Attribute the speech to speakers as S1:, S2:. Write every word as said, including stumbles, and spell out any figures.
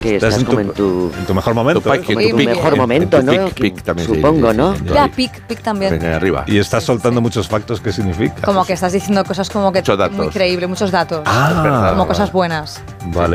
S1: Que
S2: Estás
S1: estás
S2: en
S1: como
S2: tu-
S1: en tu,
S2: En tu mejor momento.
S3: Tu
S2: ¿eh?
S3: pic,
S1: en tu
S3: pic,
S1: mejor
S3: en
S1: momento,
S3: tu
S1: ¿no?
S3: pic,
S1: Que-
S3: pic también se
S1: supongo,
S3: dice,
S1: ¿no?
S3: sí,
S4: Ya,
S3: ahí.
S4: pic, pic también.
S3: Venga, arriba.
S2: Y estás
S4: Sí,
S2: soltando
S4: sí.
S2: muchos factos. ¿Qué significa?
S4: Como que estás diciendo cosas como que
S3: Muchos datos.
S4: muy creíble, muchos datos.
S2: Ah,
S4: como
S2: vale.
S4: cosas buenas.
S2: Vale.